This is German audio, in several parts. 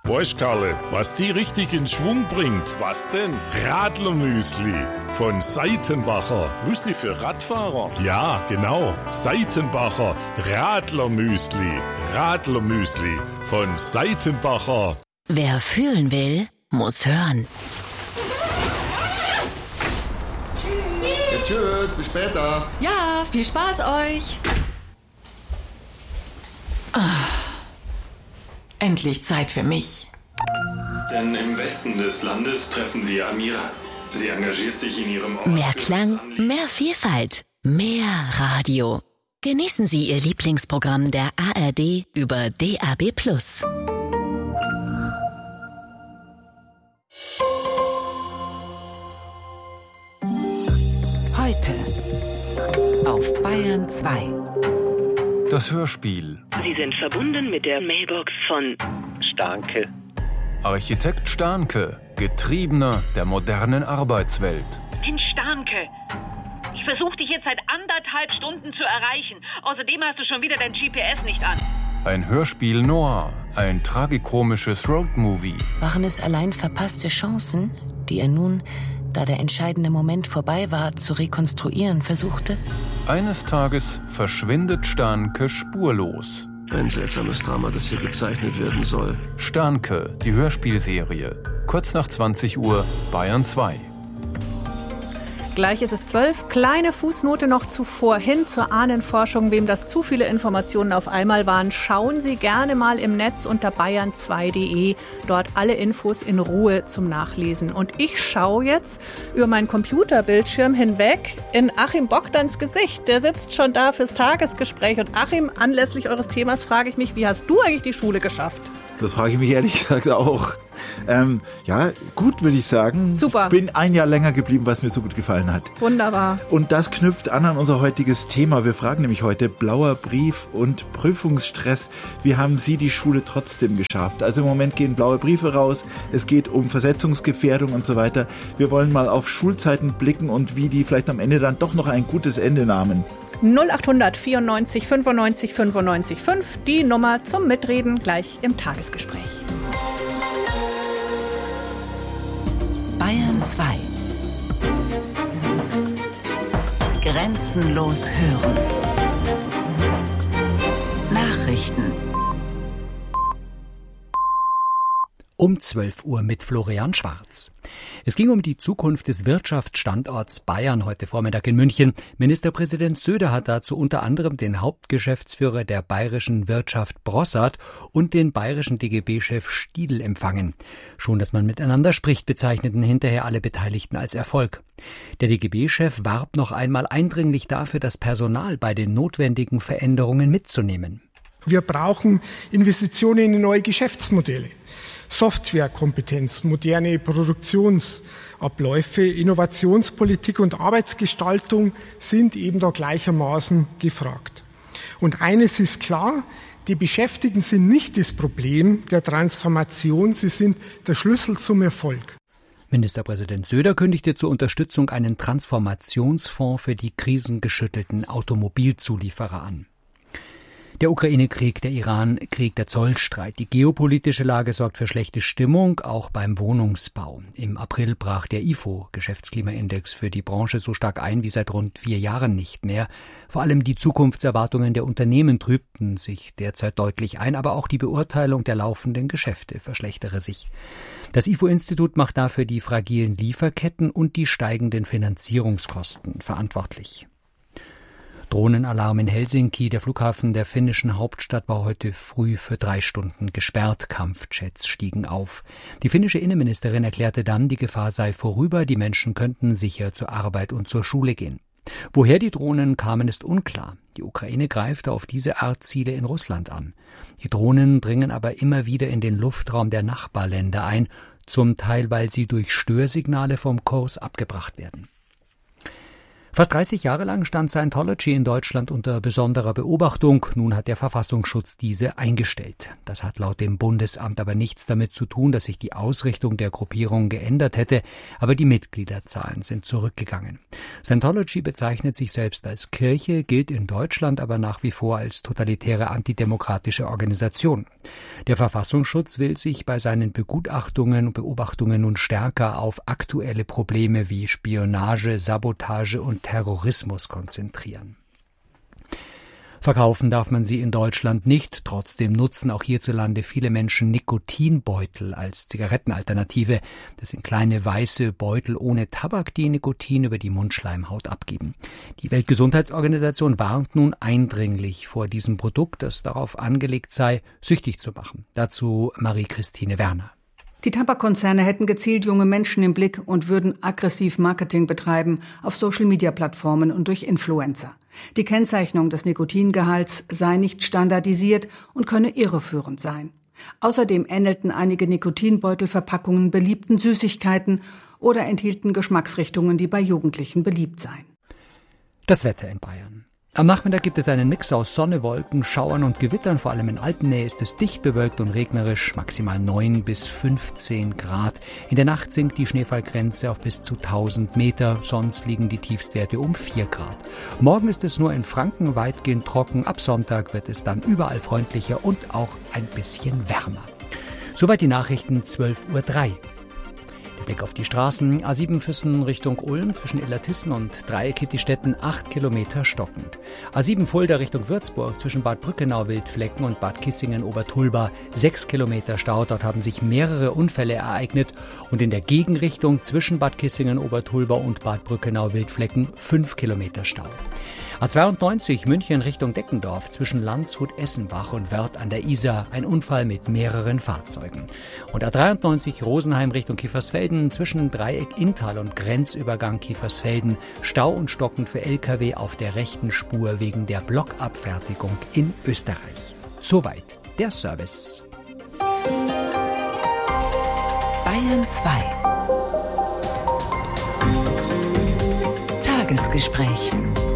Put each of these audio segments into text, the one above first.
Weißt, Karle, was die richtig in Schwung bringt? Was denn? Radlermüsli von Seitenbacher. Müsli für Radfahrer? Ja, genau. Seitenbacher Radlermüsli. Radlermüsli von Seitenbacher. Wer fühlen will, muss hören. Ja, tschüss, bis später. Ja, viel Spaß euch. Endlich Zeit für mich. Denn im Westen des Landes treffen wir Amira. Sie engagiert sich in ihrem Ort. Mehr Klang, mehr Vielfalt, mehr Radio. Genießen Sie Ihr Lieblingsprogramm der ARD über DAB+. Heute auf Bayern 2. Das Hörspiel. Sie sind verbunden mit der Mailbox von Starnke. Architekt Starnke, Getriebener der modernen Arbeitswelt. Mensch, Starnke, ich versuche dich jetzt seit 1,5 Stunden zu erreichen. Außerdem hast du schon wieder dein GPS nicht an. Ein Hörspiel noir, ein tragikomisches Roadmovie. Waren es allein verpasste Chancen, die er nun, da der entscheidende Moment vorbei war, zu rekonstruieren versuchte? Eines Tages verschwindet Starnke spurlos. Ein seltsames Drama, das hier gezeichnet werden soll. Starnke, die Hörspielserie. Kurz nach 20 Uhr, Bayern 2. Gleich ist es 12. Kleine Fußnote noch zuvor hin zur Ahnenforschung. Wem das zu viele Informationen auf einmal waren, schauen Sie gerne mal im Netz unter bayern2.de. Dort alle Infos in Ruhe zum Nachlesen. Und ich schaue jetzt über meinen Computerbildschirm hinweg in Achim Bogdans Gesicht. Der sitzt schon da fürs Tagesgespräch. Und Achim, anlässlich eures Themas frage ich mich, wie hast du eigentlich die Schule geschafft? Das frage ich mich ehrlich gesagt auch. Ja, gut würde ich sagen. Super. Bin ein Jahr länger geblieben, was mir so gut gefallen hat. Wunderbar. Und das knüpft an unser heutiges Thema. Wir fragen nämlich heute blauer Brief und Prüfungsstress. Wie haben Sie die Schule trotzdem geschafft? Also im Moment gehen blaue Briefe raus. Es geht um Versetzungsgefährdung und so weiter. Wir wollen mal auf Schulzeiten blicken und wie die vielleicht am Ende dann doch noch ein gutes Ende nahmen. 0800 94 95 95 5, die Nummer zum Mitreden gleich im Tagesgespräch. Bayern 2. Grenzenlos hören. Nachrichten. Um 12 Uhr mit Florian Schwarz. Es ging um die Zukunft des Wirtschaftsstandorts Bayern heute Vormittag in München. Ministerpräsident Söder hat dazu unter anderem den Hauptgeschäftsführer der bayerischen Wirtschaft Brossard und den bayerischen DGB-Chef Stiedl empfangen. Schon, dass man miteinander spricht, bezeichneten hinterher alle Beteiligten als Erfolg. Der DGB-Chef warb noch einmal eindringlich dafür, das Personal bei den notwendigen Veränderungen mitzunehmen. Wir brauchen Investitionen in neue Geschäftsmodelle. Softwarekompetenz, moderne Produktionsabläufe, Innovationspolitik und Arbeitsgestaltung sind eben da gleichermaßen gefragt. Und eines ist klar, die Beschäftigten sind nicht das Problem der Transformation, sie sind der Schlüssel zum Erfolg. Ministerpräsident Söder kündigte zur Unterstützung einen Transformationsfonds für die krisengeschüttelten Automobilzulieferer an. Der Ukraine-Krieg, der Iran-Krieg, der Zollstreit. Die geopolitische Lage sorgt für schlechte Stimmung, auch beim Wohnungsbau. Im April brach der IFO-Geschäftsklimaindex für die Branche so stark ein wie seit rund 4 Jahren nicht mehr. Vor allem die Zukunftserwartungen der Unternehmen trübten sich derzeit deutlich ein, aber auch die Beurteilung der laufenden Geschäfte verschlechtere sich. Das IFO-Institut macht dafür die fragilen Lieferketten und die steigenden Finanzierungskosten verantwortlich. Drohnenalarm in Helsinki. Der Flughafen der finnischen Hauptstadt war heute früh für 3 Stunden gesperrt. Kampfjets stiegen auf. Die finnische Innenministerin erklärte dann, die Gefahr sei vorüber, die Menschen könnten sicher zur Arbeit und zur Schule gehen. Woher die Drohnen kamen, ist unklar. Die Ukraine greift auf diese Art Ziele in Russland an. Die Drohnen dringen aber immer wieder in den Luftraum der Nachbarländer ein, zum Teil, weil sie durch Störsignale vom Kurs abgebracht werden. Fast 30 Jahre lang stand Scientology in Deutschland unter besonderer Beobachtung. Nun hat der Verfassungsschutz diese eingestellt. Das hat laut dem Bundesamt aber nichts damit zu tun, dass sich die Ausrichtung der Gruppierung geändert hätte, aber die Mitgliederzahlen sind zurückgegangen. Scientology bezeichnet sich selbst als Kirche, gilt in Deutschland aber nach wie vor als totalitäre antidemokratische Organisation. Der Verfassungsschutz will sich bei seinen Begutachtungen und Beobachtungen nun stärker auf aktuelle Probleme wie Spionage, Sabotage und Terrorismus konzentrieren. Verkaufen darf man sie in Deutschland nicht. Trotzdem nutzen auch hierzulande viele Menschen Nikotinbeutel als Zigarettenalternative. Das sind kleine weiße Beutel ohne Tabak, die Nikotin über die Mundschleimhaut abgeben. Die Weltgesundheitsorganisation warnt nun eindringlich vor diesem Produkt, das darauf angelegt sei, süchtig zu machen. Dazu Marie-Christine Werner. Die Tabakkonzerne hätten gezielt junge Menschen im Blick und würden aggressiv Marketing betreiben auf Social-Media-Plattformen und durch Influencer. Die Kennzeichnung des Nikotingehalts sei nicht standardisiert und könne irreführend sein. Außerdem ähnelten einige Nikotinbeutelverpackungen beliebten Süßigkeiten oder enthielten Geschmacksrichtungen, die bei Jugendlichen beliebt seien. Das Wetter in Bayern. Am Nachmittag gibt es einen Mix aus Sonne, Wolken, Schauern und Gewittern. Vor allem in Alpennähe ist es dicht bewölkt und regnerisch, maximal 9 bis 15 Grad. In der Nacht sinkt die Schneefallgrenze auf bis zu 1000 Meter, sonst liegen die Tiefstwerte um 4 Grad. Morgen ist es nur in Franken weitgehend trocken, ab Sonntag wird es dann überall freundlicher und auch ein bisschen wärmer. Soweit die Nachrichten, 12:03 Uhr. Blick auf die Straßen. A7 Füssen Richtung Ulm zwischen Illertissen und Dreieck-Kittistetten 8 Kilometer stockend. A7 Fulda Richtung Würzburg zwischen Bad Brückenau-Wildflecken und Bad Kissingen-Obertulba 6 Kilometer Stau. Dort haben sich mehrere Unfälle ereignet und in der Gegenrichtung zwischen Bad Kissingen-Obertulba und Bad Brückenau-Wildflecken 5 Kilometer Stau. A92 München Richtung Deckendorf zwischen Landshut-Essenbach und Wörth an der Isar ein Unfall mit mehreren Fahrzeugen. Und A93 Rosenheim Richtung Kiefersfelden zwischen Dreieck Inntal und Grenzübergang Kiefersfelden Stau und stockend für Lkw auf der rechten Spur wegen der Blockabfertigung in Österreich. Soweit der Service. Bayern 2 Tagesgespräch.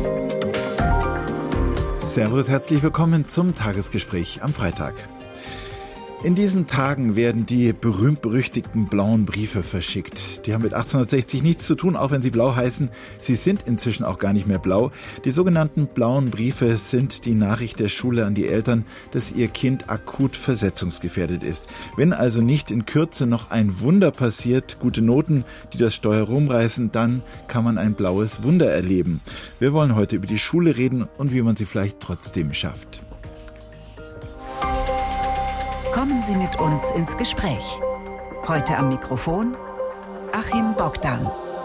Servus, herzlich willkommen zum Tagesgespräch am Freitag. In diesen Tagen werden die berühmt-berüchtigten blauen Briefe verschickt. Die haben mit 1860 nichts zu tun, auch wenn sie blau heißen. Sie sind inzwischen auch gar nicht mehr blau. Die sogenannten blauen Briefe sind die Nachricht der Schule an die Eltern, dass ihr Kind akut versetzungsgefährdet ist. Wenn also nicht in Kürze noch ein Wunder passiert, gute Noten, die das Steuer rumreißen, dann kann man ein blaues Wunder erleben. Wir wollen heute über die Schule reden und wie man sie vielleicht trotzdem schafft. Kommen Sie mit uns ins Gespräch. Heute am Mikrofon Achim Bogdan.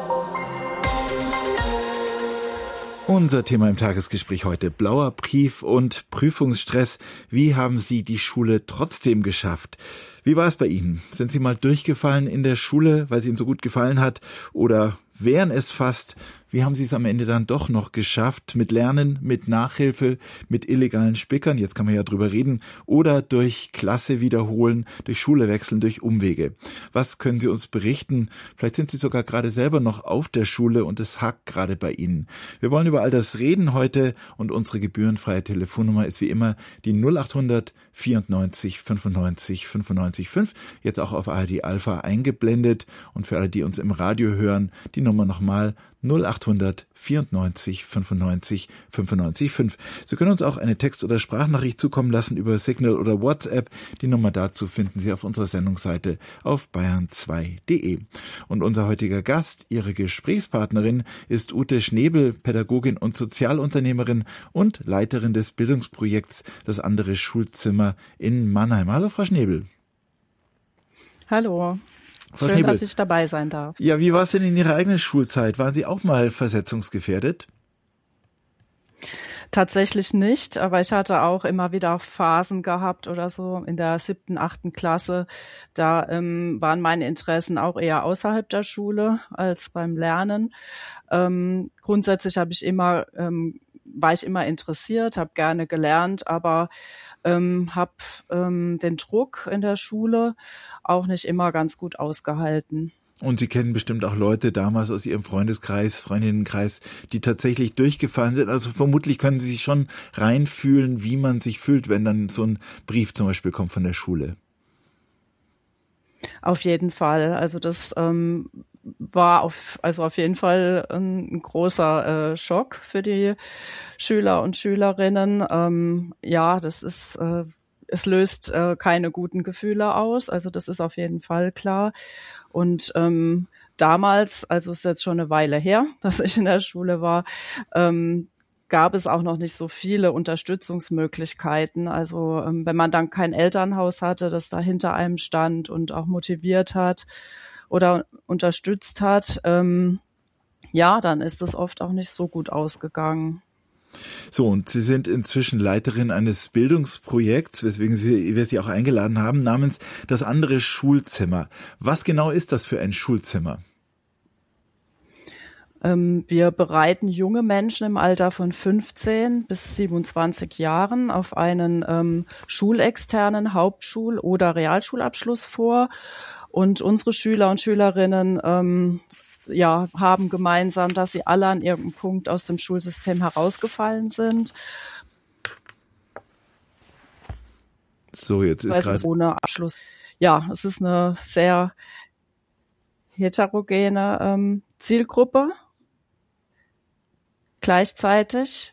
Unser Thema im Tagesgespräch heute: blauer Brief und Prüfungsstress. Wie haben Sie die Schule trotzdem geschafft? Wie war es bei Ihnen? Sind Sie mal durchgefallen in der Schule, weil es Ihnen so gut gefallen hat? Oder wären es fast? Wie haben Sie es am Ende dann doch noch geschafft? Mit Lernen, mit Nachhilfe, mit illegalen Spickern, jetzt kann man ja drüber reden, oder durch Klasse wiederholen, durch Schule wechseln, durch Umwege. Was können Sie uns berichten? Vielleicht sind Sie sogar gerade selber noch auf der Schule und es hakt gerade bei Ihnen. Wir wollen über all das reden heute und unsere gebührenfreie Telefonnummer ist wie immer die 0800 94 95 95 5, jetzt auch auf ARD Alpha eingeblendet, und für alle, die uns im Radio hören, die Nummer nochmal 0800 94 95 95 5. Sie können uns auch eine Text- oder Sprachnachricht zukommen lassen über Signal oder WhatsApp. Die Nummer dazu finden Sie auf unserer Sendungsseite auf bayern2.de. Und unser heutiger Gast, Ihre Gesprächspartnerin, ist Ute Schnebel, Pädagogin und Sozialunternehmerin und Leiterin des Bildungsprojekts Das andere Schulzimmer in Mannheim. Hallo, Frau Schnebel. Hallo. Frau Schön, Schnebel, dass ich dabei sein darf. Ja, wie war es denn in Ihrer eigenen Schulzeit? Waren Sie auch mal versetzungsgefährdet? Tatsächlich nicht, aber ich hatte auch immer wieder Phasen gehabt oder so in der 7., 8. Klasse. Da waren meine Interessen auch eher außerhalb der Schule als beim Lernen. Grundsätzlich war ich immer interessiert, habe gerne gelernt, aber habe den Druck in der Schule auch nicht immer ganz gut ausgehalten. Und Sie kennen bestimmt auch Leute damals aus Ihrem Freundeskreis, Freundinnenkreis, die tatsächlich durchgefallen sind. Also vermutlich können Sie sich schon reinfühlen, wie man sich fühlt, wenn dann so ein Brief zum Beispiel kommt von der Schule. Auf jeden Fall. Also das war auf jeden Fall ein großer Schock für die Schüler und Schülerinnen. Das ist es löst keine guten Gefühle aus, also das ist auf jeden Fall klar. Und damals, also es ist jetzt schon eine Weile her, dass ich in der Schule war, gab es auch noch nicht so viele Unterstützungsmöglichkeiten. Also wenn man dann kein Elternhaus hatte, das da hinter einem stand und auch motiviert hat oder unterstützt hat, dann ist es oft auch nicht so gut ausgegangen. So, und Sie sind inzwischen Leiterin eines Bildungsprojekts, weswegen wir Sie auch eingeladen haben, namens Das andere Schulzimmer. Was genau ist das für ein Schulzimmer? Wir bereiten junge Menschen im Alter von 15 bis 27 Jahren auf einen schulexternen Hauptschul- oder Realschulabschluss vor. Und unsere Schüler und Schülerinnen haben gemeinsam, dass sie alle an irgendeinem Punkt aus dem Schulsystem herausgefallen sind. So, jetzt ist gerade ohne Abschluss. Ja, es ist eine sehr heterogene Zielgruppe. Gleichzeitig.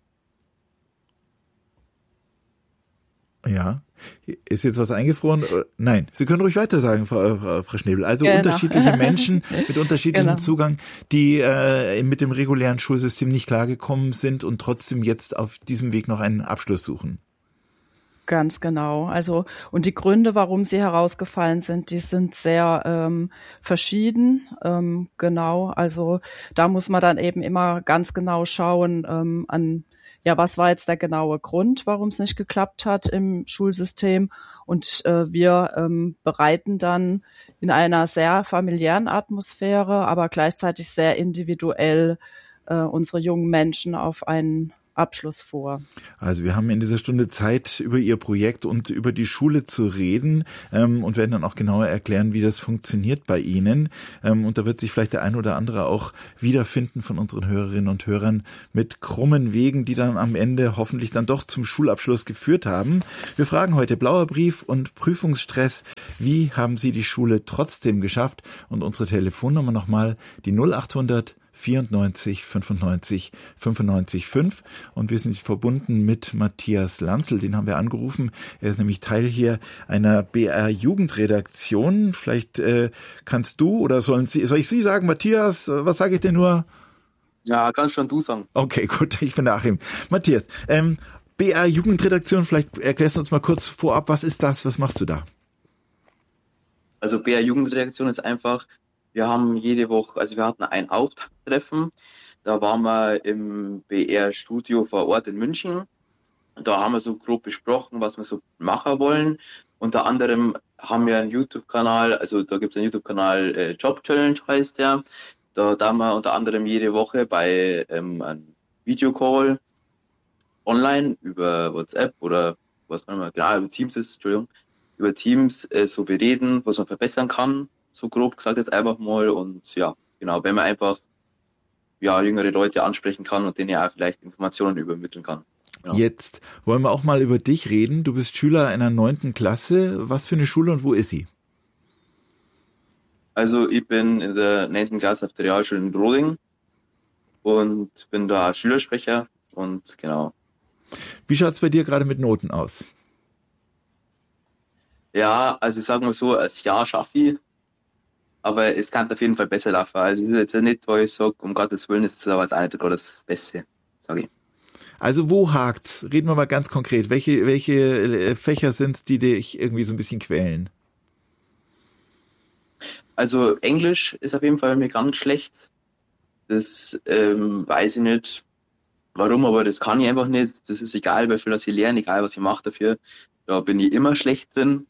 Ja. Ist jetzt was eingefroren? Nein, Sie können ruhig weiter sagen, Frau Schnebel. Also genau. Unterschiedliche Menschen mit unterschiedlichem Zugang, die mit dem regulären Schulsystem nicht klargekommen sind und trotzdem jetzt auf diesem Weg noch einen Abschluss suchen. Ganz genau. Also, und die Gründe, warum sie herausgefallen sind, die sind sehr verschieden. Genau. Also, da muss man dann eben immer ganz genau schauen, was war jetzt der genaue Grund, warum es nicht geklappt hat im Schulsystem. Und wir bereiten dann in einer sehr familiären Atmosphäre, aber gleichzeitig sehr individuell unsere jungen Menschen auf einen Abschluss vor. Also wir haben in dieser Stunde Zeit, über Ihr Projekt und über die Schule zu reden und werden dann auch genauer erklären, wie das funktioniert bei Ihnen. Und da wird sich vielleicht der ein oder andere auch wiederfinden von unseren Hörerinnen und Hörern mit krummen Wegen, die dann am Ende hoffentlich dann doch zum Schulabschluss geführt haben. Wir fragen heute Blauer Brief und Prüfungsstress. Wie haben Sie die Schule trotzdem geschafft? Und unsere Telefonnummer nochmal, die 0800 94 95 95 5 und wir sind verbunden mit Matthias Lanzl, den haben wir angerufen. Er ist nämlich Teil hier einer BR-Jugendredaktion. Vielleicht kannst du oder soll ich Sie sagen, Matthias, was sage ich denn nur? Ja, kannst schon du sagen. Okay, gut, ich bin der Achim. Matthias, BR-Jugendredaktion, vielleicht erklärst du uns mal kurz vorab, was ist das, was machst du da? Also BR-Jugendredaktion ist einfach, wir haben jede Woche, also wir hatten ein Auftakttreffen, da waren wir im BR-Studio vor Ort in München. Da haben wir so grob besprochen, was wir so machen wollen. Unter anderem haben wir einen YouTube-Kanal, also da gibt es einen YouTube-Kanal, Job Challenge heißt der. Da haben wir unter anderem jede Woche bei einem Videocall online über WhatsApp oder was man immer, genau, über Teams ist, Entschuldigung, über Teams so bereden, was man verbessern kann. So grob gesagt jetzt einfach mal und ja, genau, wenn man einfach jüngere Leute ansprechen kann und denen ja auch vielleicht Informationen übermitteln kann. Genau. Jetzt wollen wir auch mal über dich reden. Du bist Schüler einer 9. Klasse. Was für eine Schule und wo ist sie? Also ich bin in der 9. Klasse auf der Realschule in Broding und bin da Schülersprecher und genau. Wie schaut es bei dir gerade mit Noten aus? Ja, also ich sage mal so, als Jahr schaffe ich. Aber es kann auf jeden Fall besser laufen. Also ich will jetzt nicht, weil ich sage, um Gottes Willen ist es aber jetzt auch nicht gerade das Beste, sage ich. Also wo hakt's? Reden wir mal ganz konkret. Welche Fächer sind's, die dich irgendwie so ein bisschen quälen? Also Englisch ist auf jeden Fall mir ganz schlecht. Das weiß ich nicht warum, aber das kann ich einfach nicht. Das ist egal, wie viel ich lerne, egal was ich mache dafür. Da bin ich immer schlecht drin.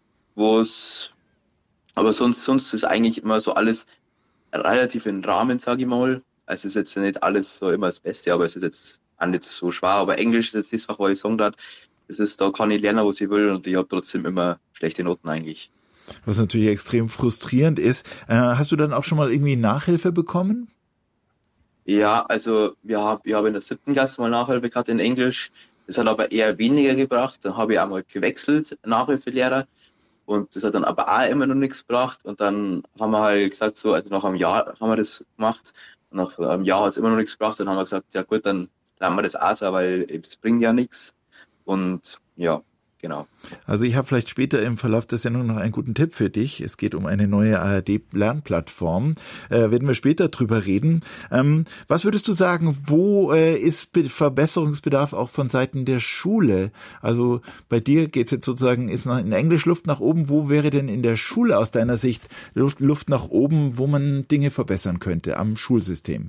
Aber sonst ist eigentlich immer so alles relativ im Rahmen, sage ich mal. Also es ist jetzt nicht alles so immer das Beste, aber es ist jetzt auch nicht so schwer. Aber Englisch ist jetzt das Fach, wo ich sagen darf, da kann ich lernen, was ich will und ich habe trotzdem immer schlechte Noten eigentlich. Was natürlich extrem frustrierend ist. Hast du dann auch schon mal irgendwie Nachhilfe bekommen? Ja, also ich habe in der 7. Klasse mal Nachhilfe gehabt in Englisch. Das hat aber eher weniger gebracht. Dann habe ich einmal gewechselt, Nachhilfelehrer. Und das hat dann aber auch immer noch nichts gebracht. Und dann haben wir halt gesagt, so, also nach einem Jahr haben wir das gemacht. Und nach einem Jahr hat es immer noch nichts gebracht. Dann haben wir gesagt, ja gut, dann lernen wir das auch so, weil es bringt ja nichts. Und ja, genau. Also ich habe vielleicht später im Verlauf der Sendung noch einen guten Tipp für dich. Es geht um eine neue ARD-Lernplattform. Werden wir später drüber reden. Was würdest du sagen, wo ist Verbesserungsbedarf auch von Seiten der Schule? Also bei dir geht's jetzt sozusagen, ist in Englisch Luft nach oben. Wo wäre denn in der Schule aus deiner Sicht Luft nach oben, wo man Dinge verbessern könnte am Schulsystem?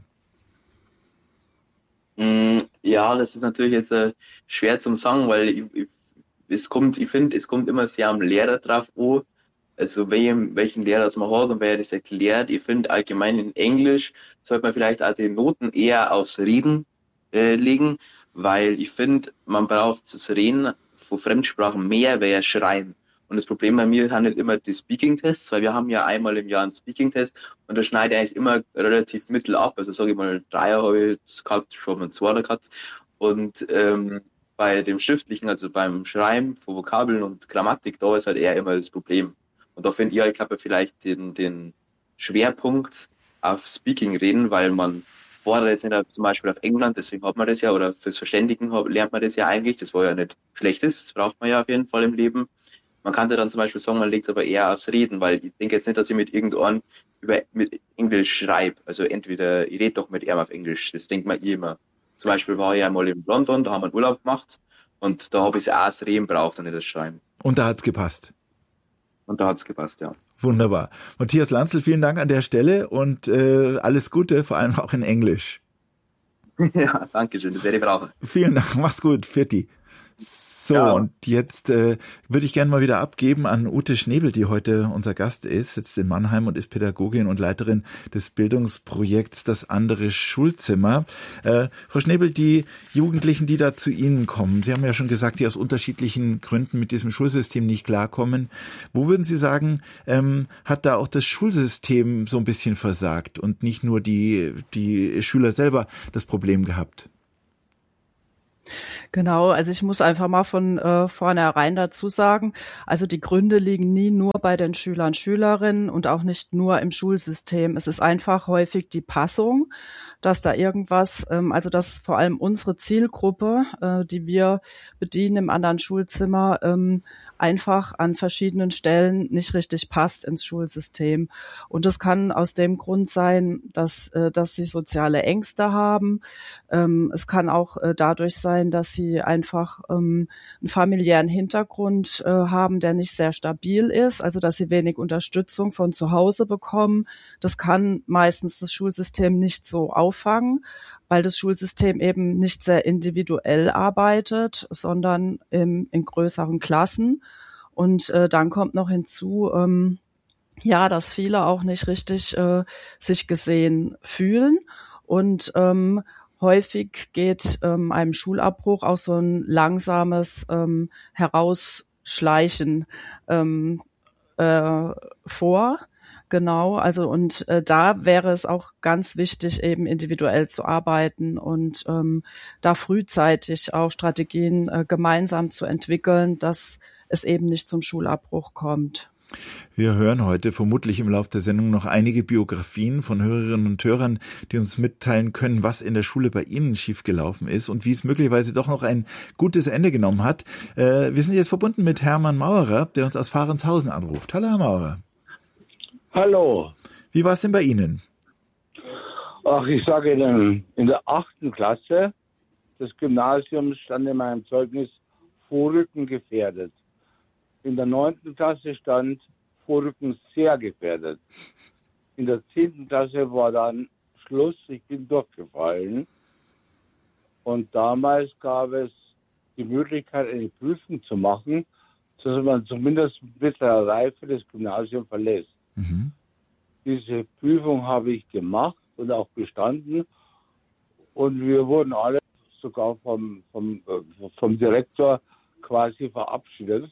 Ja, das ist natürlich jetzt schwer zum sagen, weil ich finde, es kommt immer sehr am Lehrer drauf an, also welchen Lehrer das man hat und wer das erklärt. Ich finde allgemein in Englisch sollte man vielleicht auch die Noten eher aufs Reden legen, weil ich finde, man braucht das Reden von Fremdsprachen mehr wie Schreiben. Und das Problem bei mir sind nicht immer die Speaking-Tests, weil wir haben ja einmal im Jahr einen Speaking-Test und da schneide ich eigentlich immer relativ mittel ab. Also sage ich mal, 3er habe ich gehabt, schon mal 2er gehabt. Und bei dem Schriftlichen, also beim Schreiben von Vokabeln und Grammatik, da ist halt eher immer das Problem. Und da finde ich halt, vielleicht den Schwerpunkt auf Speaking reden, weil man fordert jetzt nicht zum Beispiel auf England, deswegen hat man das ja, oder fürs Verständigen lernt man das ja eigentlich, das war ja nicht Schlechtes, das braucht man ja auf jeden Fall im Leben. Man kann dann zum Beispiel sagen, man legt aber eher aufs Reden, weil ich denke jetzt nicht, dass ich mit irgendeinem mit Englisch schreibe. Also entweder, ich rede doch mit ihm auf Englisch, das denkt man immer. Zum Beispiel war ich einmal in London, da haben wir einen Urlaub gemacht und da habe ich auch das Reden braucht und nicht das Schreiben. Und da hat's gepasst? Und da hat's gepasst, ja. Wunderbar. Matthias Lanzl, vielen Dank an der Stelle und alles Gute, vor allem auch in Englisch. Ja, danke schön, das werde ich brauchen. Vielen Dank, mach's gut, Pfitti. So, ja. Und jetzt würde ich gerne mal wieder abgeben an Ute Schnebel, die heute unser Gast ist, sitzt in Mannheim und ist Pädagogin und Leiterin des Bildungsprojekts Das andere Schulzimmer. Frau Schnebel, die Jugendlichen, die da zu Ihnen kommen, Sie haben ja schon gesagt, die aus unterschiedlichen Gründen mit diesem Schulsystem nicht klarkommen. Wo würden Sie sagen, hat da auch das Schulsystem so ein bisschen versagt und nicht nur die Schüler selber das Problem gehabt? Genau, also ich muss einfach mal von vornherein dazu sagen, also die Gründe liegen nie nur bei den Schülern, Schülerinnen und auch nicht nur im Schulsystem. Es ist einfach häufig die Passung, dass da irgendwas, also dass vor allem unsere Zielgruppe, die wir bedienen im anderen Schulzimmer, einfach an verschiedenen Stellen nicht richtig passt ins Schulsystem. Und das kann aus dem Grund sein, dass sie soziale Ängste haben. Es kann auch dadurch sein, dass sie einfach einen familiären Hintergrund haben, der nicht sehr stabil ist, also dass sie wenig Unterstützung von zu Hause bekommen. Das kann meistens das Schulsystem nicht so auffangen, weil das Schulsystem eben nicht sehr individuell arbeitet, sondern in größeren Klassen. Und dann kommt noch hinzu, dass viele auch nicht richtig sich gesehen fühlen. Und häufig geht einem Schulabbruch auch so ein langsames Herausschleichen vor. Genau, also und da wäre es auch ganz wichtig, eben individuell zu arbeiten und da frühzeitig auch Strategien gemeinsam zu entwickeln, dass es eben nicht zum Schulabbruch kommt. Wir hören heute vermutlich im Laufe der Sendung noch einige Biografien von Hörerinnen und Hörern, die uns mitteilen können, was in der Schule bei ihnen schiefgelaufen ist und wie es möglicherweise doch noch ein gutes Ende genommen hat. Wir sind jetzt verbunden mit Hermann Maurer, der uns aus Fahrenshausen anruft. Hallo, Herr Maurer. Hallo. Wie war es denn bei Ihnen? Ach, ich sage Ihnen, in der 8. Klasse des Gymnasiums stand in meinem Zeugnis Vorrücken gefährdet. In der 9. Klasse stand Vorrücken sehr gefährdet. In der 10. Klasse war dann Schluss, ich bin durchgefallen. Und damals gab es die Möglichkeit, eine Prüfung zu machen, dass man zumindest mit der Reife das Gymnasium verlässt. Mhm. Diese Prüfung habe ich gemacht und auch bestanden. Und wir wurden alle sogar vom Direktor quasi verabschiedet.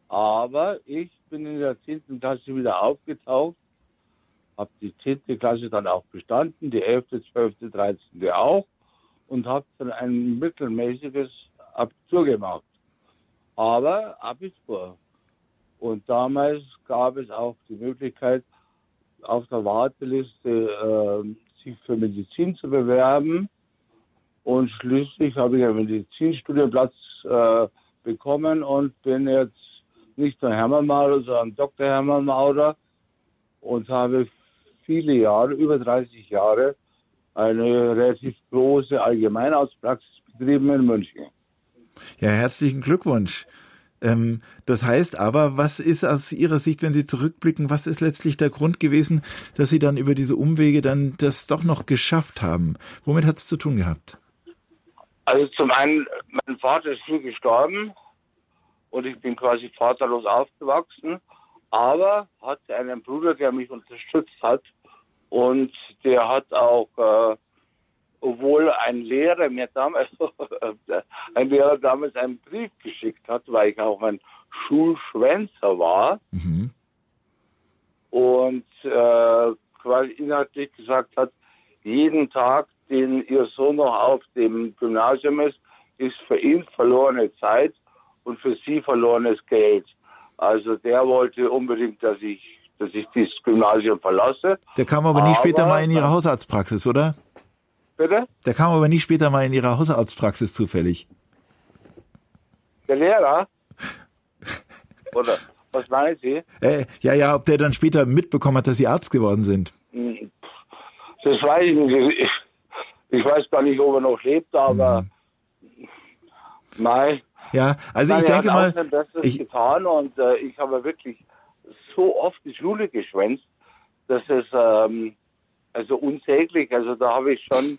Aber ich bin in der 10. Klasse wieder aufgetaucht, habe die 10. Klasse dann auch bestanden, die 11., 12., 13. auch und habe dann ein mittelmäßiges Abitur gemacht. Aber Abitur. Und damals gab es auch die Möglichkeit, auf der Warteliste sich für Medizin zu bewerben. Und schließlich habe ich einen Medizinstudienplatz bekommen und bin jetzt nicht nur Hermann Maurer, sondern Dr. Hermann Maurer und habe viele Jahre, über 30 Jahre, eine relativ große Allgemeinarztpraxis betrieben in München. Ja, herzlichen Glückwunsch. Das heißt aber, was ist aus Ihrer Sicht, wenn Sie zurückblicken, was ist letztlich der Grund gewesen, dass Sie dann über diese Umwege dann das doch noch geschafft haben? Womit hat es zu tun gehabt? Also zum einen, mein Vater ist früh gestorben und ich bin quasi vaterlos aufgewachsen, aber hatte einen Bruder, der mich unterstützt hat und der hat auch, obwohl ein Lehrer damals einen Brief geschickt hat, weil ich auch ein Schulschwänzer war und quasi inhaltlich gesagt hat, jeden Tag, den ihr Sohn noch auf dem Gymnasium ist für ihn verlorene Zeit und für sie verlorenes Geld. Also der wollte unbedingt, dass ich dieses Gymnasium verlasse. Der kam aber nie später mal in Ihre Hausarztpraxis, oder? Bitte? Der kam aber nie später mal in Ihre Hausarztpraxis zufällig. Der Lehrer? Oder was meinen Sie? Ja, ob der dann später mitbekommen hat, dass Sie Arzt geworden sind. Das weiß ich nicht. Ich weiß gar nicht, ob er noch lebt, aber nein. Ja, also ich denke mal, er hat auch sein Bestes getan und ich habe wirklich so oft die Schule geschwänzt, dass es also unsäglich, also da habe ich schon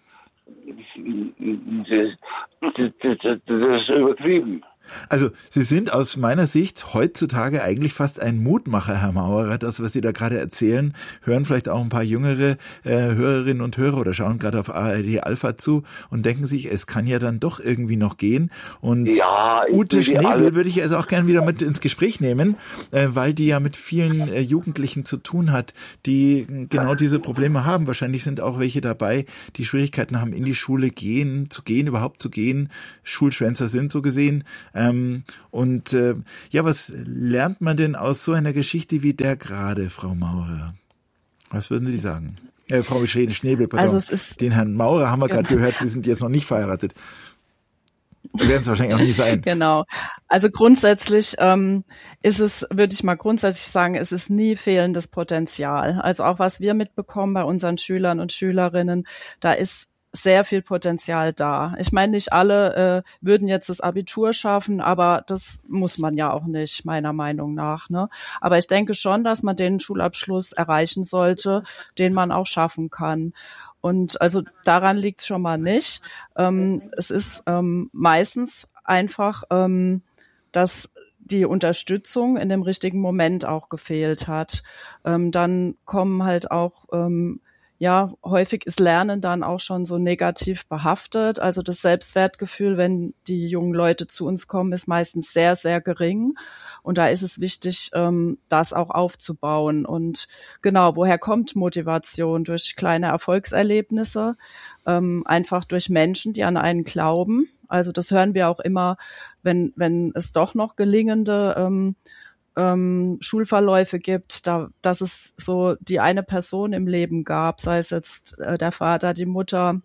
das ist übertrieben. Also Sie sind aus meiner Sicht heutzutage eigentlich fast ein Mutmacher, Herr Maurer. Das, was Sie da gerade erzählen, hören vielleicht auch ein paar jüngere Hörerinnen und Hörer oder schauen gerade auf ARD Alpha zu und denken sich, es kann ja dann doch irgendwie noch gehen. Und ja, Ute Schnebel würde ich also auch gerne wieder mit ins Gespräch nehmen, weil die ja mit vielen Jugendlichen zu tun hat, die genau diese Probleme haben. Wahrscheinlich sind auch welche dabei, die Schwierigkeiten haben, in die Schule überhaupt zu gehen. Schulschwänzer sind so gesehen. Was lernt man denn aus so einer Geschichte wie der gerade, Frau Maurer? Was würden Sie sagen? Frau Schnebel, pardon. Also den Herrn Maurer haben wir gerade gehört, Sie sind jetzt noch nicht verheiratet. Werden es wahrscheinlich auch nie sein. Genau. Also grundsätzlich würde ich mal grundsätzlich sagen, es ist nie fehlendes Potenzial. Also auch was wir mitbekommen bei unseren Schülern und Schülerinnen, da ist sehr viel Potenzial da. Ich meine, nicht alle würden jetzt das Abitur schaffen, aber das muss man ja auch nicht, meiner Meinung nach, ne? Aber ich denke schon, dass man den Schulabschluss erreichen sollte, den man auch schaffen kann. Und also daran liegt es schon mal nicht. Es ist meistens einfach, dass die Unterstützung in dem richtigen Moment auch gefehlt hat. Dann kommen halt auch häufig ist Lernen dann auch schon so negativ behaftet. Also das Selbstwertgefühl, wenn die jungen Leute zu uns kommen, ist meistens sehr, sehr gering. Und da ist es wichtig, das auch aufzubauen. Und genau, woher kommt Motivation? Durch kleine Erfolgserlebnisse, einfach durch Menschen, die an einen glauben. Also das hören wir auch immer, wenn es doch noch gelingende Schulverläufe gibt, dass es so die eine Person im Leben gab, sei es jetzt der Vater, die Mutter,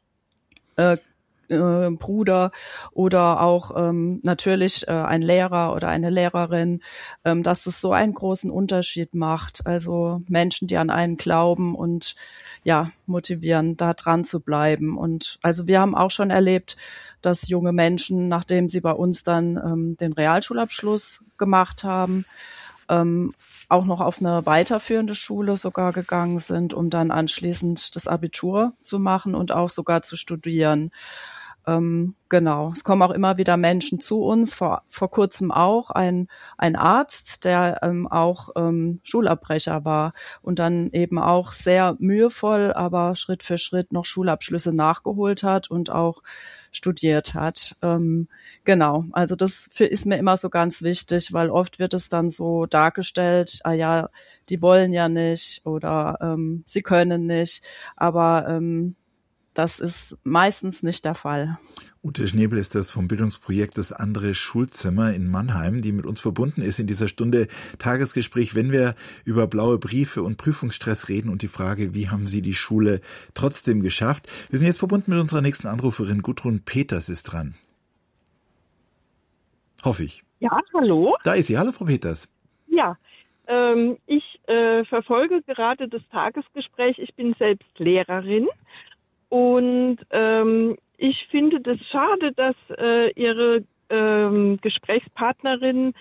Bruder oder auch natürlich ein Lehrer oder eine Lehrerin, dass es so einen großen Unterschied macht. Also Menschen, die an einen glauben und motivieren, da dran zu bleiben. Und also wir haben auch schon erlebt, dass junge Menschen, nachdem sie bei uns dann den Realschulabschluss gemacht haben, auch noch auf eine weiterführende Schule sogar gegangen sind, um dann anschließend das Abitur zu machen und auch sogar zu studieren. Genau. Es kommen auch immer wieder Menschen zu uns, vor kurzem auch ein Arzt, der auch Schulabbrecher war und dann eben auch sehr mühevoll, aber Schritt für Schritt noch Schulabschlüsse nachgeholt hat und auch studiert hat. Genau, also das ist mir immer so ganz wichtig, weil oft wird es dann so dargestellt, die wollen ja nicht oder sie können nicht, aber das ist meistens nicht der Fall. Ute Schnebel ist das vom Bildungsprojekt Das andere Schulzimmer in Mannheim, die mit uns verbunden ist in dieser Stunde Tagesgespräch, wenn wir über blaue Briefe und Prüfungsstress reden und die Frage, wie haben Sie die Schule trotzdem geschafft? Wir sind jetzt verbunden mit unserer nächsten Anruferin. Gudrun Peters ist dran. Hoffe ich. Ja, hallo. Da ist sie. Hallo, Frau Peters. Ja, ich verfolge gerade das Tagesgespräch. Ich bin selbst Lehrerin. Und ich finde das schade, dass Ihre Gesprächspartnerin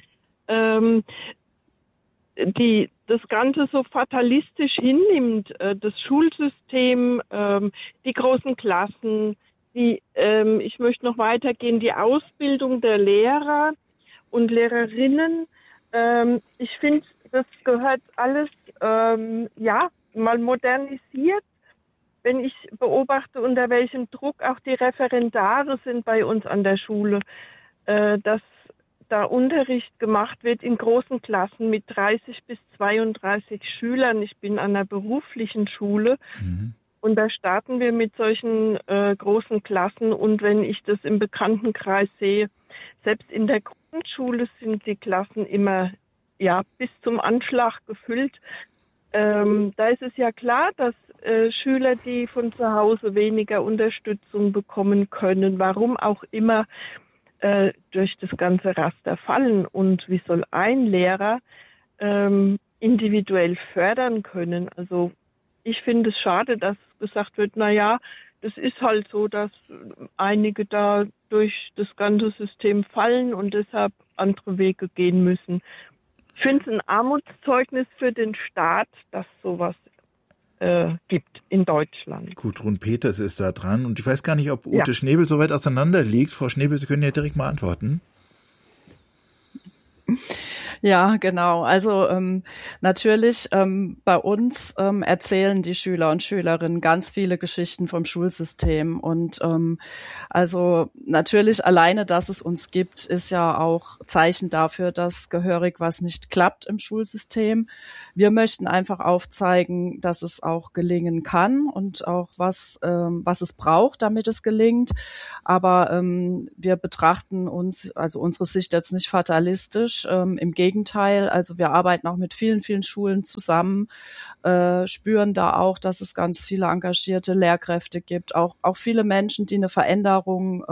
das Ganze so fatalistisch hinnimmt. Das Schulsystem, die großen Klassen, ich möchte noch weitergehen, die Ausbildung der Lehrer und Lehrerinnen. Ich finde, das gehört alles mal modernisiert. Wenn ich beobachte, unter welchem Druck auch die Referendare sind bei uns an der Schule, dass da Unterricht gemacht wird in großen Klassen mit 30 bis 32 Schülern. Ich bin an einer beruflichen Schule und da starten wir mit solchen großen Klassen. Und wenn ich das im Bekanntenkreis sehe, selbst in der Grundschule sind die Klassen immer bis zum Anschlag gefüllt. Da ist es ja klar, dass Schüler, die von zu Hause weniger Unterstützung bekommen können, warum auch immer, durch das ganze Raster fallen. Und wie soll ein Lehrer individuell fördern können? Also ich finde es schade, dass gesagt wird, das ist halt so, dass einige da durch das ganze System fallen und deshalb andere Wege gehen müssen. Ich finde es ein Armutszeugnis für den Staat, dass sowas gibt in Deutschland. Gudrun Peters ist da dran und ich weiß gar nicht, ob Ute Schnebel so weit auseinander liegt. Frau Schnebel, Sie können ja direkt mal antworten. Ja, genau. Also natürlich bei uns erzählen die Schüler und Schülerinnen ganz viele Geschichten vom Schulsystem und also natürlich alleine, dass es uns gibt, ist ja auch Zeichen dafür, dass gehörig was nicht klappt im Schulsystem. Wir möchten einfach aufzeigen, dass es auch gelingen kann und auch was es braucht, damit es gelingt. Aber wir betrachten unsere Sicht jetzt nicht fatalistisch. Im Gegenteil, also wir arbeiten auch mit vielen, vielen Schulen zusammen, spüren da auch, dass es ganz viele engagierte Lehrkräfte gibt, auch viele Menschen, die eine Veränderung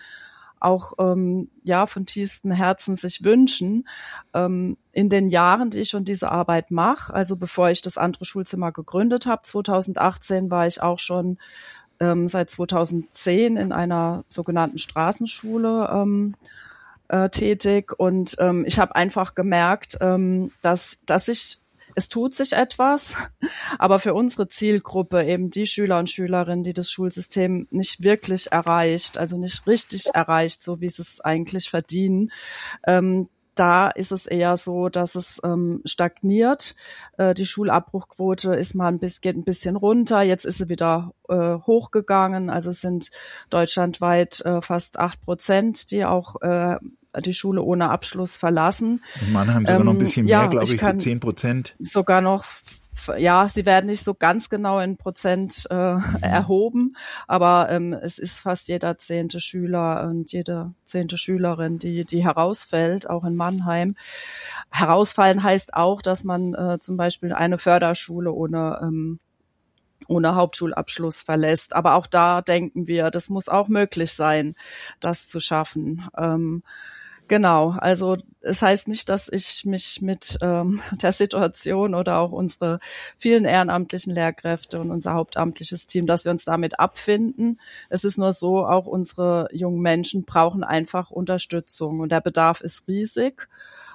von tiefstem Herzen sich wünschen. In den Jahren, die ich schon diese Arbeit mache, also bevor ich das andere Schulzimmer gegründet habe, 2018 war ich auch schon seit 2010 in einer sogenannten Straßenschule tätig und ich habe einfach gemerkt, dass es tut sich etwas, aber für unsere Zielgruppe, eben die Schüler und Schülerinnen, die das Schulsystem nicht wirklich erreicht, also nicht richtig erreicht, so wie sie es eigentlich verdienen, da ist es eher so, dass es stagniert. Die Schulabbruchquote geht ein bisschen runter. Jetzt ist sie wieder hochgegangen. Also es sind deutschlandweit fast 8%, die auch die Schule ohne Abschluss verlassen. In Mannheim sogar noch ein bisschen mehr, glaube ich, so 10%. Sogar noch, sie werden nicht so ganz genau in Prozent erhoben, aber es ist fast jeder 10. Schüler und jede 10. Schülerin, die herausfällt, auch in Mannheim. Herausfallen heißt auch, dass man zum Beispiel eine Förderschule ohne Hauptschulabschluss verlässt. Aber auch da denken wir, das muss auch möglich sein, das zu schaffen. Genau, also es heißt nicht, dass ich mich mit der Situation oder auch unsere vielen ehrenamtlichen Lehrkräfte und unser hauptamtliches Team, dass wir uns damit abfinden. Es ist nur so, auch unsere jungen Menschen brauchen einfach Unterstützung und der Bedarf ist riesig.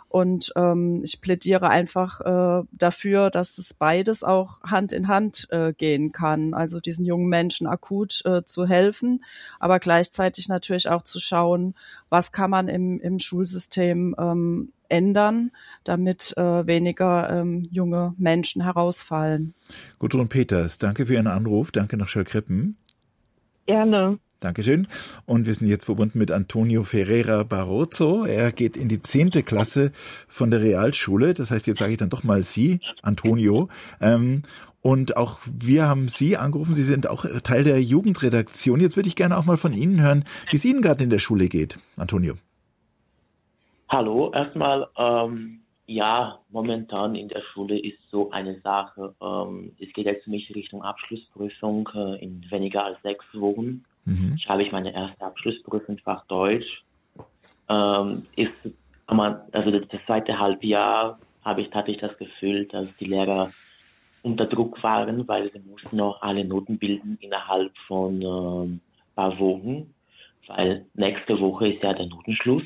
Und ich plädiere einfach dafür, dass das beides auch Hand in Hand gehen kann. Also diesen jungen Menschen akut zu helfen, aber gleichzeitig natürlich auch zu schauen, was kann man im Schulsystem ändern, damit weniger junge Menschen herausfallen. Gudrun Peters, danke für Ihren Anruf. Danke nach Schöllkrippen. Gerne. Dankeschön. Und wir sind jetzt verbunden mit Antonio Ferreira Barroso. Er geht in die 10. Klasse von der Realschule. Das heißt, jetzt sage ich dann doch mal Sie, Antonio. Und auch wir haben Sie angerufen. Sie sind auch Teil der Jugendredaktion. Jetzt würde ich gerne auch mal von Ihnen hören, wie es Ihnen gerade in der Schule geht, Antonio. Hallo, erstmal, ja, momentan in der Schule ist so eine Sache, es geht jetzt für mich Richtung Abschlussprüfung in weniger als 6 Wochen. Ich habe meine erste Abschlussprüfung in Fach Deutsch. Also das zweite Halbjahr hatte ich das Gefühl, dass die Lehrer unter Druck waren, weil sie mussten noch alle Noten bilden innerhalb von ein paar Wochen, weil nächste Woche ist ja der Notenschluss.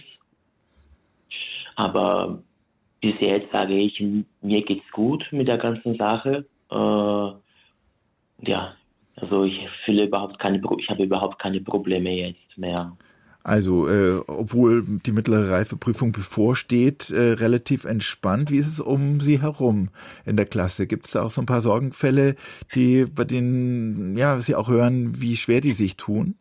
Aber bis jetzt sage ich, mir geht's gut mit der ganzen Sache. Ja, also ich habe überhaupt keine Probleme jetzt mehr. Also, obwohl die mittlere Reifeprüfung bevorsteht, relativ entspannt. Wie ist es um Sie herum in der Klasse? Gibt es da auch so ein paar Sorgenfälle, bei denen Sie auch hören, wie schwer die sich tun?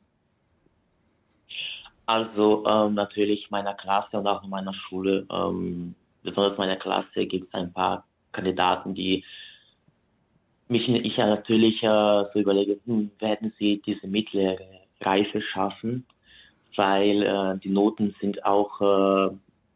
Also natürlich in meiner Klasse und auch in meiner Schule, besonders in meiner Klasse gibt es ein paar Kandidaten, die ich ja natürlich so überlege, werden sie diese mittlere Reife schaffen, weil die Noten sind auch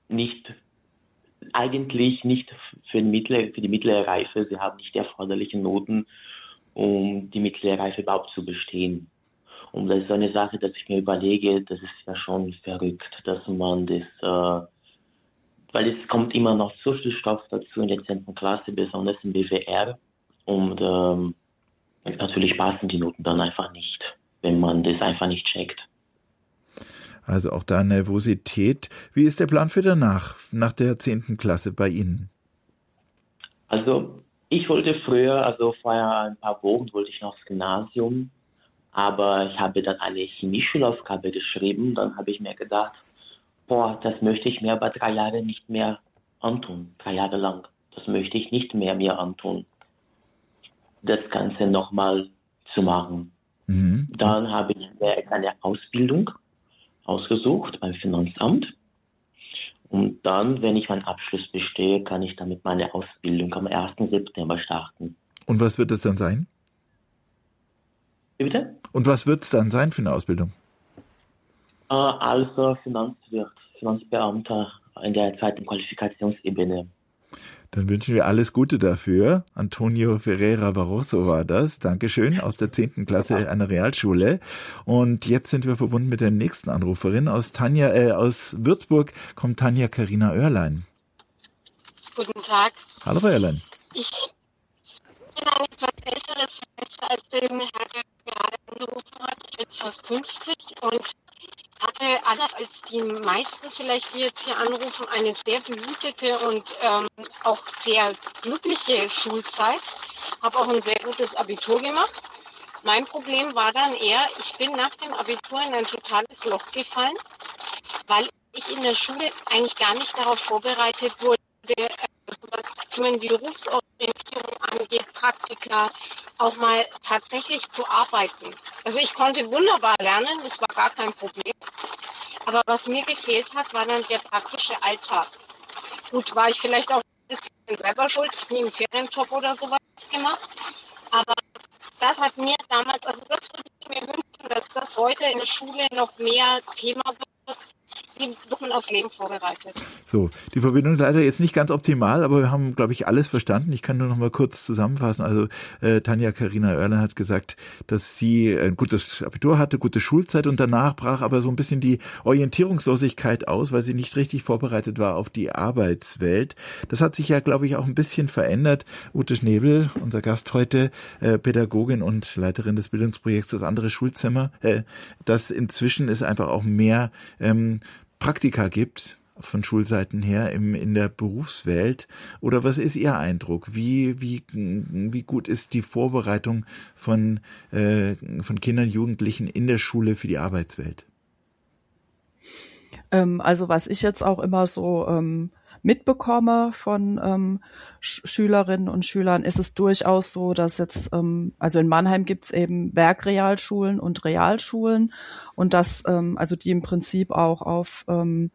eigentlich nicht für die mittlere Reife, sie haben nicht die erforderlichen Noten, um die mittlere Reife überhaupt zu bestehen. Und das ist so eine Sache, dass ich mir überlege, das ist ja schon verrückt, dass man das, weil es kommt immer noch so viel Stoff dazu in der 10. Klasse, besonders im BWR. Und natürlich passen die Noten dann einfach nicht, wenn man das einfach nicht checkt. Also auch da Nervosität. Wie ist der Plan für danach, nach der 10. Klasse bei Ihnen? Also ich wollte früher, vor ein paar Wochen wollte ich noch aufs Gymnasium. Aber ich habe dann eine Chemieschulaufgabe geschrieben. Dann habe ich mir gedacht, das möchte ich mir aber 3 Jahre nicht mehr antun. 3 Jahre lang. Das möchte ich nicht mehr mir antun. Das Ganze nochmal zu machen. Dann habe ich mir eine Ausbildung ausgesucht beim Finanzamt. Und dann, wenn ich meinen Abschluss bestehe, kann ich damit meine Ausbildung am 1. September starten. Und was wird es dann sein? Wie bitte? Und was wird es dann sein für eine Ausbildung? Also Finanzwirt, Finanzbeamter in der 2. Qualifikationsebene. Dann wünschen wir alles Gute dafür. Antonio Ferreira Barroso war das. Dankeschön, aus der 10. Klasse einer Realschule. Und jetzt sind wir verbunden mit der nächsten Anruferin. Aus Würzburg kommt Tanja Carina Oerlein. Guten Tag. Hallo, Frau Oerlein. Ich bin ein etwas älteres Semester als der junge Herr, der gerade angerufen hat. Ich bin fast 50 und hatte, anders als die meisten vielleicht, die jetzt hier anrufen, eine sehr behütete und auch sehr glückliche Schulzeit. Habe auch ein sehr gutes Abitur gemacht. Mein Problem war dann eher, ich bin nach dem Abitur in ein totales Loch gefallen, weil ich in der Schule eigentlich gar nicht darauf vorbereitet wurde, was Themen wie Berufsorientierung angeht, Praktika, auch mal tatsächlich zu arbeiten. Also ich konnte wunderbar lernen, das war gar kein Problem. Aber was mir gefehlt hat, war dann der praktische Alltag. Gut, war ich vielleicht auch ein bisschen selber schuld, ich habe nie einen Ferienjob oder sowas gemacht. Aber das hat mir damals, also das würde ich mir wünschen, dass das heute in der Schule noch mehr Thema wird. Wie wird man aufs Leben vorbereitet? So, die Verbindung ist leider jetzt nicht ganz optimal, aber wir haben, glaube ich, alles verstanden. Ich kann nur noch mal kurz zusammenfassen. Also Tanja Carina Oerlein hat gesagt, dass sie ein gutes Abitur hatte, gute Schulzeit und danach brach aber so ein bisschen die Orientierungslosigkeit aus, weil sie nicht richtig vorbereitet war auf die Arbeitswelt. Das hat sich ja, glaube ich, auch ein bisschen verändert. Ute Schnebel, unser Gast heute, Pädagogin und Leiterin des Bildungsprojekts Das andere Schulzimmer, dass inzwischen es einfach auch mehr Praktika gibt, von Schulseiten her in der Berufswelt? Oder was ist Ihr Eindruck? Wie gut ist die Vorbereitung von Kindern, Jugendlichen in der Schule für die Arbeitswelt? Also was ich jetzt auch immer so mitbekomme von Schülerinnen und Schülern, ist es durchaus so, dass jetzt, also in Mannheim gibt's eben Werkrealschulen und Realschulen und dass, also die im Prinzip auch auf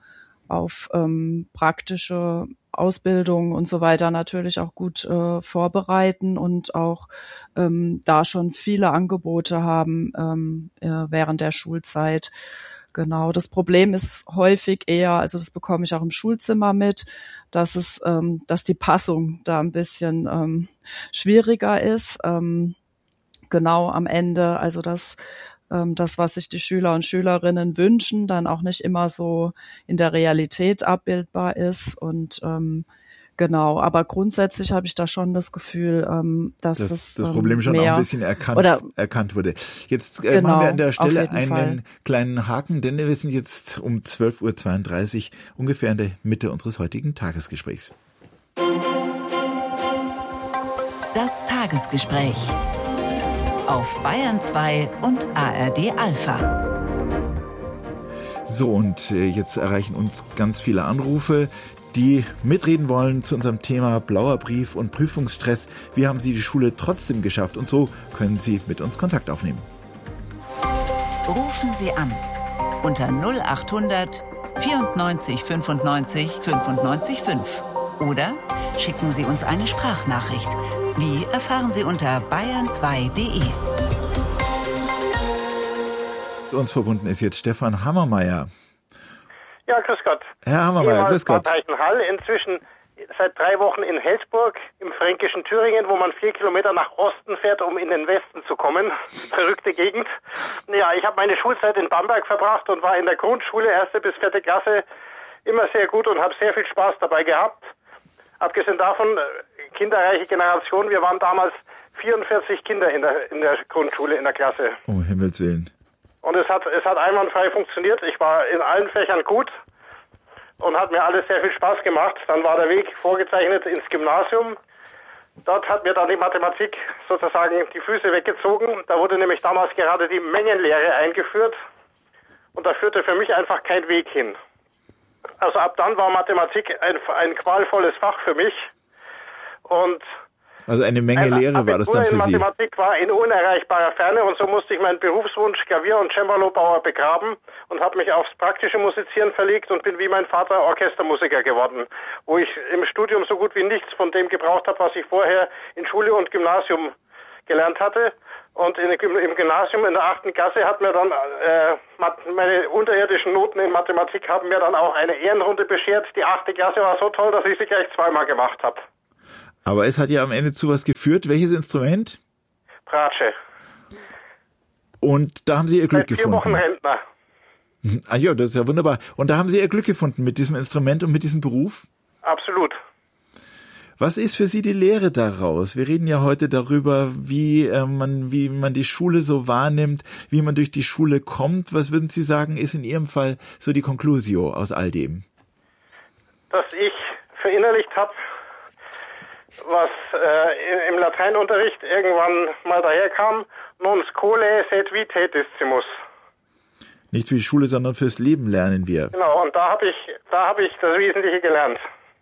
praktische Ausbildung und so weiter natürlich auch gut vorbereiten und auch da schon viele Angebote haben während der Schulzeit. Genau, das Problem ist häufig eher, also das bekomme ich auch im Schulzimmer mit, dass die Passung da ein bisschen schwieriger ist. Genau am Ende, also das, was sich die Schüler und Schülerinnen wünschen, dann auch nicht immer so in der Realität abbildbar ist und genau, aber grundsätzlich habe ich da schon das Gefühl, dass das Problem schon mehr, auch ein bisschen erkannt wurde. Jetzt machen wir an der Stelle einen kleinen Haken, denn wir sind jetzt um 12.32 Uhr ungefähr in der Mitte unseres heutigen Tagesgesprächs. Das Tagesgespräch auf Bayern 2 und ARD Alpha. So, und jetzt erreichen uns ganz viele Anrufe, die mitreden wollen zu unserem Thema blauer Brief und Prüfungsstress. Wie haben Sie die Schule trotzdem geschafft? Und so können Sie mit uns Kontakt aufnehmen. Rufen Sie an unter 0800 94 95 95 5 oder schicken Sie uns eine Sprachnachricht. Wie erfahren Sie unter bayern2.de. Mit uns verbunden ist jetzt Stefan Hammermeier. Ja, grüß Gott. Herr Hammermeier, grüß Gott. Bad Reichenhall, inzwischen seit 3 Wochen in Helsburg im fränkischen Thüringen, wo man 4 Kilometer nach Osten fährt, um in den Westen zu kommen. Verrückte Gegend. Ja, ich habe meine Schulzeit in Bamberg verbracht und war in der Grundschule, 1. bis 4. Klasse, immer sehr gut und habe sehr viel Spaß dabei gehabt. Abgesehen davon, kinderreiche Generation, wir waren damals 44 Kinder in der Grundschule, in der Klasse. Um Himmels Willen. Und es hat einwandfrei funktioniert. Ich war in allen Fächern gut und hat mir alles sehr viel Spaß gemacht. Dann war der Weg vorgezeichnet ins Gymnasium. Dort hat mir dann die Mathematik sozusagen die Füße weggezogen. Da wurde nämlich damals gerade die Mengenlehre eingeführt. Und da führte für mich einfach kein Weg hin. Also ab dann war Mathematik ein qualvolles Fach für mich. Und also eine Menge Lehre war das dann für Sie. Mathematik war in unerreichbarer Ferne und so musste ich meinen Berufswunsch Klavier- und Cembalo-Bauer begraben und habe mich aufs praktische Musizieren verlegt und bin wie mein Vater Orchestermusiker geworden, wo ich im Studium so gut wie nichts von dem gebraucht habe, was ich vorher in Schule und Gymnasium gelernt hatte. Und im Gymnasium in der 8. Klasse hat mir dann meine unterirdischen Noten in Mathematik haben mir dann auch eine Ehrenrunde beschert. Die 8. Klasse war so toll, dass ich sie gleich 2-mal gemacht habe. Aber es hat ja am Ende zu was geführt. Welches Instrument? Bratsche. Und da haben Sie Ihr Glück gefunden. 4 Wochen Rentner. Ah ja, das ist ja wunderbar. Und da haben Sie Ihr Glück gefunden mit diesem Instrument und mit diesem Beruf? Absolut. Was ist für Sie die Lehre daraus? Wir reden ja heute darüber, wie man die Schule so wahrnimmt, wie man durch die Schule kommt. Was würden Sie sagen, ist in Ihrem Fall so die Conclusio aus all dem? Dass ich verinnerlicht habe, was im Lateinunterricht irgendwann mal daherkam, non scholae sed vitae discimus. Nicht für die Schule, sondern fürs Leben lernen wir. Genau, und da hab ich das Wesentliche gelernt.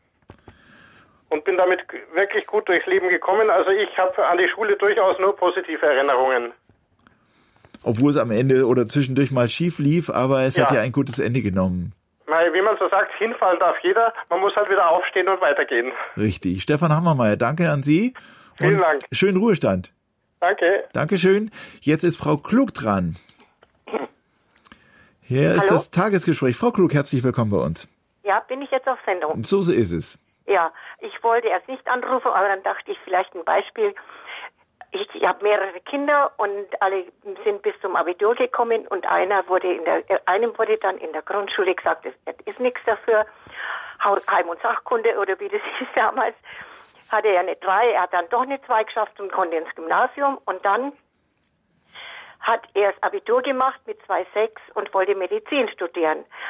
Und bin damit wirklich gut durchs Leben gekommen. Also ich habe an die Schule durchaus nur positive Erinnerungen. Obwohl es am Ende oder zwischendurch mal schief lief, aber es hat ja ein gutes Ende genommen. Wie man so sagt, hinfallen darf jeder. Man muss halt wieder aufstehen und weitergehen. Richtig. Stefan Hammermeier, danke an Sie. Vielen Dank. Schönen Ruhestand. Danke. Dankeschön. Jetzt ist Frau Klug dran. Hier ist das Tagesgespräch. Frau Klug, herzlich willkommen bei uns. Ja, bin ich jetzt auf Sendung? Und so ist es. Ja, ich wollte erst nicht anrufen, aber dann dachte ich vielleicht ein Beispiel. Ich habe mehrere Kinder und alle sind bis zum Abitur gekommen und einem wurde dann in der Grundschule gesagt, das ist nichts dafür. Heim- und Sachkunde oder wie das hieß damals, hatte er eine 3, er hat dann doch eine 2 geschafft und konnte ins Gymnasium und dann hat er das Abitur gemacht mit 2,6 und wollte Medizin studieren.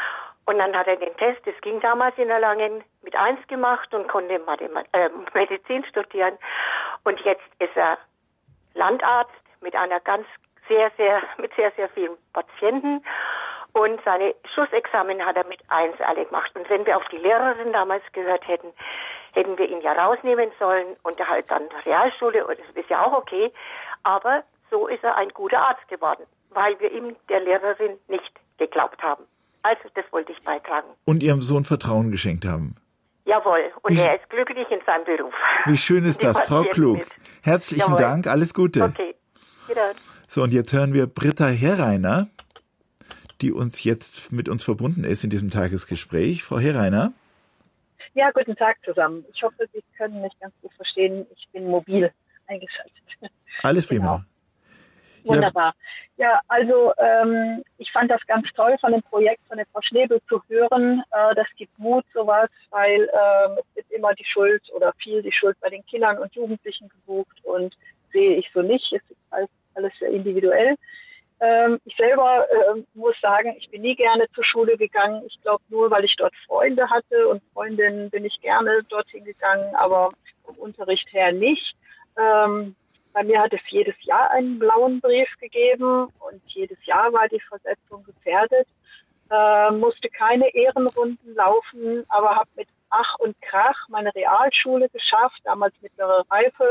Und dann hat er den Test, das ging damals in Erlangen, mit 1 gemacht und konnte Medizin studieren. Und jetzt ist er Landarzt mit einer sehr, sehr vielen Patienten. Und seine Schlussexamen hat er mit 1 alle gemacht. Und wenn wir auf die Lehrerin damals gehört hätten, hätten wir ihn ja rausnehmen sollen und halt dann Realschule, und das ist ja auch okay. Aber so ist er ein guter Arzt geworden, weil wir ihm, der Lehrerin, nicht geglaubt haben. Also das wollte ich beitragen. Und Ihrem Sohn Vertrauen geschenkt haben. Jawohl, und er ist glücklich in seinem Beruf. Wie schön ist das, Frau Klug. Herzlichen Dank, alles Gute. Okay, wieder. So, und jetzt hören wir Britta Herreiner, die uns jetzt mit uns verbunden ist in diesem Tagesgespräch. Frau Herreiner. Ja, guten Tag zusammen. Ich hoffe, Sie können mich ganz gut verstehen. Ich bin mobil eingeschaltet. Alles prima. Genau. Wunderbar. Ja, also ich fand das ganz toll von dem Projekt von der Frau Schnebel zu hören. Das gibt Mut, sowas, weil es wird immer die Schuld oder viel die Schuld bei den Kindern und Jugendlichen gesucht und sehe ich so nicht. Es ist alles sehr individuell. Ich selber muss sagen, ich bin nie gerne zur Schule gegangen. Ich glaube, nur weil ich dort Freunde hatte und Freundinnen bin ich gerne dorthin gegangen, aber vom Unterricht her nicht. Bei mir hat es jedes Jahr einen blauen Brief gegeben und jedes Jahr war die Versetzung gefährdet. Musste keine Ehrenrunden laufen, aber habe mit Ach und Krach meine Realschule geschafft, damals mittlere Reife.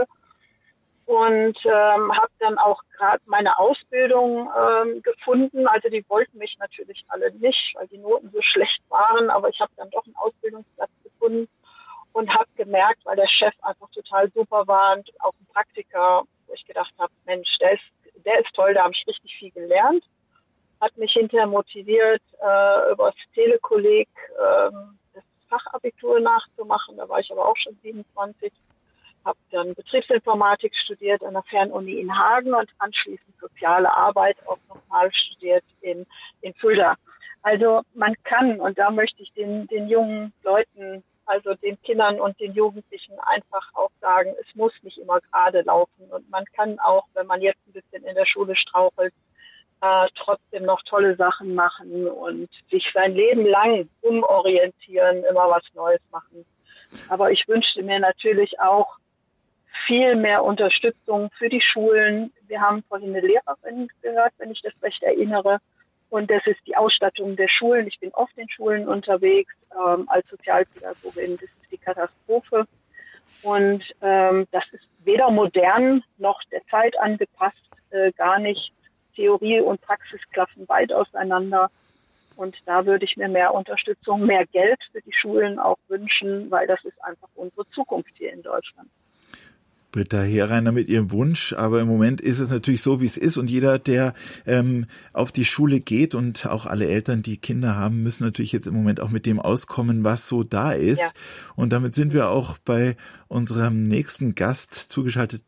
Und habe dann auch gerade meine Ausbildung gefunden. Also die wollten mich natürlich alle nicht, weil die Noten so schlecht waren. Aber ich habe dann doch einen Ausbildungsplatz gefunden und habe gemerkt, weil der Chef einfach total super war und auch ein Praktiker, wo ich gedacht habe, Mensch, der ist toll, da habe ich richtig viel gelernt. Hat mich hinterher motiviert, über das Telekolleg das Fachabitur nachzumachen. Da war ich aber auch schon 27. Habe dann Betriebsinformatik studiert an der Fernuni in Hagen und anschließend soziale Arbeit auch nochmal studiert in Fulda. Also man kann, und da möchte ich den jungen Leuten, also den Kindern und den Jugendlichen einfach auch sagen, es muss nicht immer gerade laufen. Und man kann auch, wenn man jetzt ein bisschen in der Schule strauchelt, trotzdem noch tolle Sachen machen und sich sein Leben lang umorientieren, immer was Neues machen. Aber ich wünschte mir natürlich auch viel mehr Unterstützung für die Schulen. Wir haben vorhin eine Lehrerin gehört, wenn ich das recht erinnere. Und das ist die Ausstattung der Schulen. Ich bin oft in Schulen unterwegs als Sozialpädagogin. Das ist die Katastrophe. Und das ist weder modern noch der Zeit angepasst, gar nicht. Theorie und Praxis klaffen weit auseinander. Und da würde ich mir mehr Unterstützung, mehr Geld für die Schulen auch wünschen, weil das ist einfach unsere Zukunft hier in Deutschland. Britta Herreiner mit ihrem Wunsch, aber im Moment ist es natürlich so, wie es ist, und jeder, der auf die Schule geht und auch alle Eltern, die Kinder haben, müssen natürlich jetzt im Moment auch mit dem auskommen, was so da ist. Ja. Und damit sind wir auch bei unserem nächsten Gast zugeschaltet